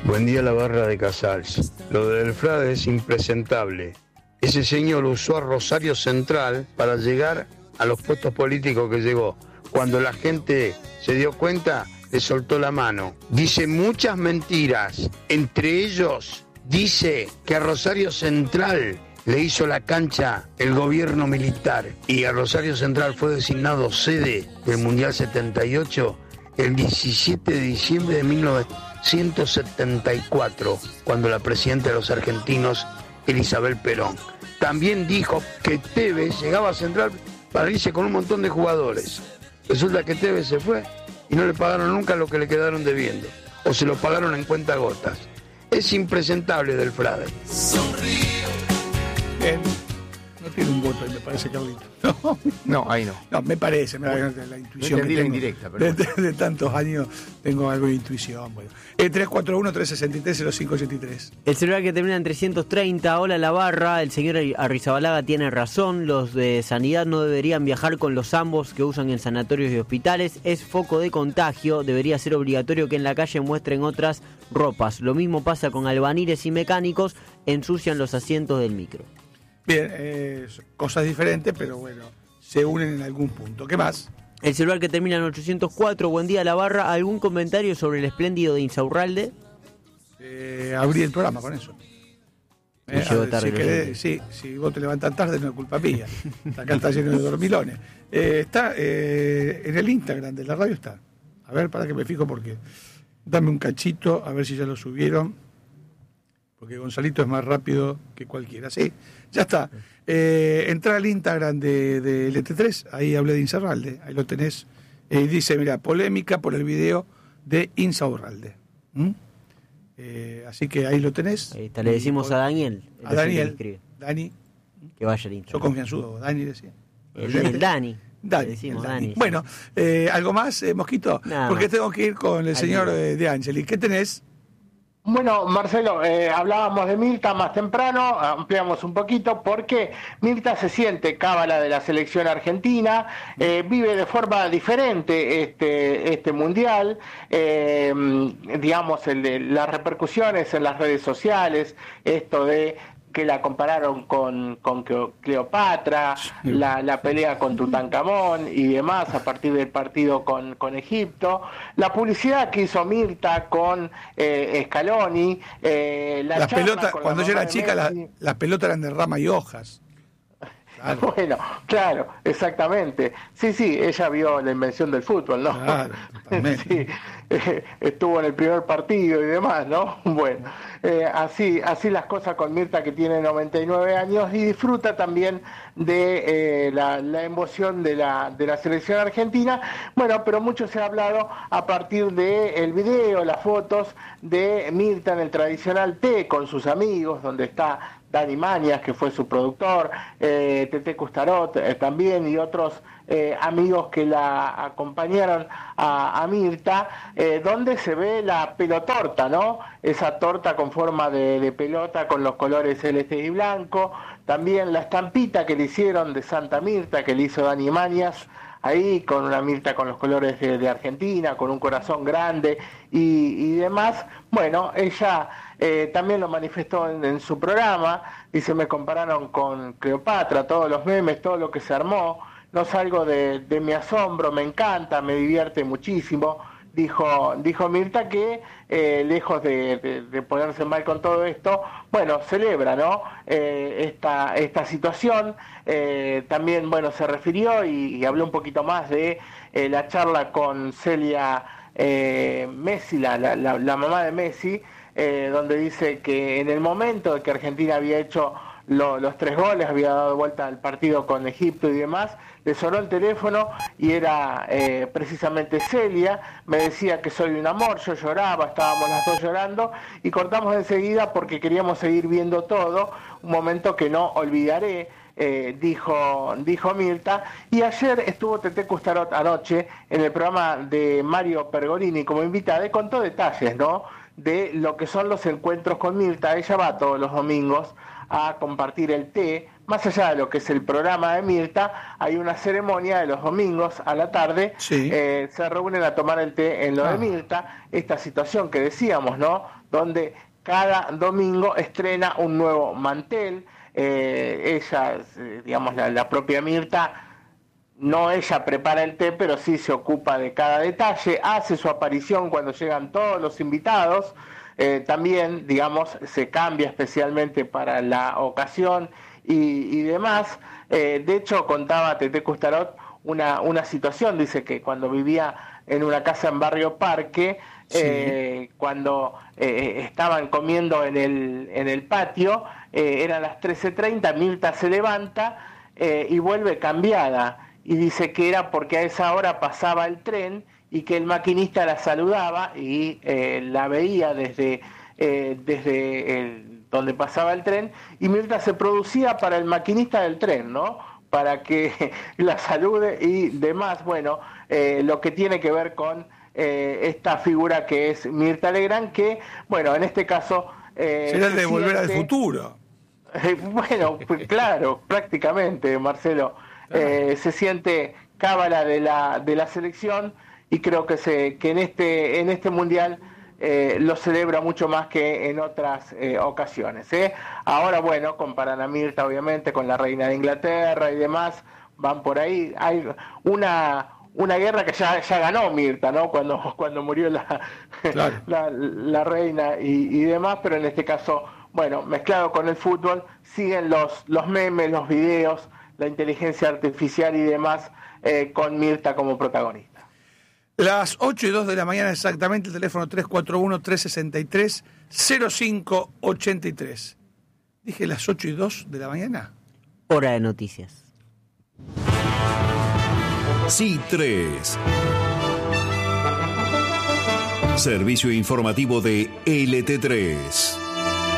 Buen día, la barra de Casals. Lo del Frade es impresentable. Ese señor usó a Rosario Central para llegar a los puestos políticos que llegó. Cuando la gente se dio cuenta, le soltó la mano. Dice muchas mentiras. Entre ellos, dice que a Rosario Central le hizo la cancha el gobierno militar. Y a Rosario Central fue designado sede del Mundial 78 el 17 de diciembre de 1974, cuando la presidenta de los argentinos era Isabel Perón. También dijo que Tevez llegaba a Central para irse con un montón de jugadores. Resulta que Tevez se fue y no le pagaron nunca lo que le quedaron debiendo, o se lo pagaron en cuentagotas. Es impresentable del Frade. Bien. No tiene un voto ahí, me parece, Carlito. No, ahí no. No, me parece, la intuición no que tengo, indirecta, pero de tantos años tengo algo de intuición. Bueno. 341-363-0583. El celular que termina en 330, hola la barra, el señor Arrizabalaga tiene razón, los de sanidad no deberían viajar con los ambos que usan en sanatorios y hospitales, es foco de contagio, debería ser obligatorio que en la calle muestren otras ropas. Lo mismo pasa con albañiles y mecánicos, ensucian los asientos del micro. Bien, cosas diferentes, pero bueno, se unen en algún punto. ¿Qué más? El celular que termina en 804, buen día la barra, ¿algún comentario sobre el espléndido de Insaurralde? Abrí el programa con eso. Tarde, si vos te levantás tarde no es culpa mía. Acá está lleno de dormilones. Está en el Instagram de la radio, está. A ver, para que me fijo porque dame un cachito, a ver si ya lo subieron. Porque Gonzalito es más rápido que cualquiera. Sí, ya está. Entra al Instagram de LT3, ahí hablé de Insaurralde, ahí lo tenés. Dice, mira, polémica por el video de Insaurralde. Así que ahí lo tenés. Ahí está, le decimos a Daniel. A Daniel, Dani. Que vaya al Instagram. Yo confianzudo, Dani decía. El Dani. Dani, le decimos Dani. Dani. Bueno, ¿algo más, Mosquito? Nada porque más. tengo que ir con el señor De Angeli. ¿Qué tenés? Bueno, Marcelo, hablábamos de Mirta más temprano, ampliamos un poquito, porque Mirta se siente cábala de la selección argentina, vive de forma diferente este mundial, digamos, las repercusiones en las redes sociales, esto de que la compararon con Cleopatra, la pelea con Tutankamón y demás a partir del partido con Egipto, la publicidad que hizo Mirta con Scaloni, las pelotas, cuando yo era chica, las pelotas eran de rama y hojas. Claro. Bueno, claro, exactamente. Sí, ella vio la invención del fútbol, ¿no? Claro, sí, estuvo en el primer partido y demás, ¿no? Bueno, así las cosas con Mirta, que tiene 99 años y disfruta también de la emoción de la selección argentina. Bueno, pero mucho se ha hablado a partir del video, las fotos de Mirta en el tradicional té con sus amigos, donde está Dani Mañas, que fue su productor, Tete Custarot también, y otros amigos que la acompañaron a Mirta, donde se ve la pelotorta, ¿no? Esa torta con forma de pelota con los colores celeste y blanco, también la estampita que le hicieron de Santa Mirta, que le hizo Dani Mañas, ahí con una Mirta con los colores de Argentina, con un corazón grande y demás. Bueno, ella también lo manifestó en su programa, dice, me compararon con Cleopatra, todos los memes, todo lo que se armó, no salgo de mi asombro, me encanta, me divierte muchísimo. Dijo Mirta que lejos de ponerse mal con todo esto, bueno, celebra, ¿no? Esta situación. También, bueno, se refirió y habló un poquito más de la charla con Celia Messi, la mamá de Messi, donde dice que en el momento de que Argentina había hecho los 3 goles, había dado vuelta al partido con Egipto y demás, le sonó el teléfono y era precisamente Celia, me decía que soy un amor, yo lloraba, estábamos las dos llorando y cortamos enseguida porque queríamos seguir viendo todo, un momento que no olvidaré. Dijo Mirta. Y ayer estuvo Tete Custarot anoche en el programa de Mario Pergolini como invitada y contó detalles, ¿no?, de lo que son los encuentros con Mirta. Ella va todos los domingos a compartir el té más allá de lo que es el programa de Mirta, hay una ceremonia de los domingos a la tarde, Sí. Se reúnen a tomar el té en lo de Mirta, esta situación que decíamos, ¿no? Donde cada domingo estrena un nuevo mantel, ella, digamos, la propia Mirta, no ella prepara el té, pero sí se ocupa de cada detalle, hace su aparición cuando llegan todos los invitados, también, digamos, se cambia especialmente para la ocasión y demás. De hecho, contaba Tete Custarot una situación, dice que cuando vivía en una casa en Barrio Parque, cuando estaban comiendo en el patio, eran las 13:30, Mirta se levanta y vuelve cambiada, y dice que era porque a esa hora pasaba el tren y que el maquinista la saludaba y la veía desde donde pasaba el tren, y Mirta se producía para el maquinista del tren, ¿no? Para que la salude y demás. Bueno, lo que tiene que ver con esta figura que es Mirta Legrand, que, bueno, en este caso... será el de Volver al Futuro. Bueno, pues, claro, prácticamente, Marcelo. Se siente cábala de la selección, y creo que en este mundial lo celebra mucho más que en otras ocasiones. Ahora, bueno, comparan a Mirta obviamente con la reina de Inglaterra y demás, van por ahí. Hay una guerra que ya ganó Mirta, ¿no? Cuando murió Claro. la reina y demás, pero en este caso, bueno, mezclado con el fútbol, siguen los memes, los videos, la inteligencia artificial y demás, con Mirta como protagonista. Las 8:02 de la mañana exactamente, el teléfono 341-363-0583. Dije las 8:02 de la mañana. Hora de noticias. Sí, 3. Servicio informativo de LT3.